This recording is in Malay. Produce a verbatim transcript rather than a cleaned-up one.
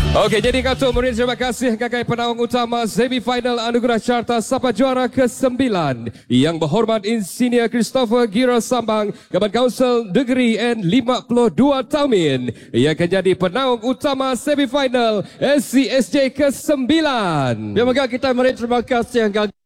Okey, jadi Katuk Murid, terima kasih kakak penaung utama semi-final Anugerah Carta Sapa Juara ke sembilan. Yang berhormat Insinyur Christopher Gira Sambang, Kaban Kaunsil Negeri N lima puluh dua Tamin. Ia akan jadi penaung utama semi-final S C S J ke sembilan. Terima kasih kita Murid, terima kasih yang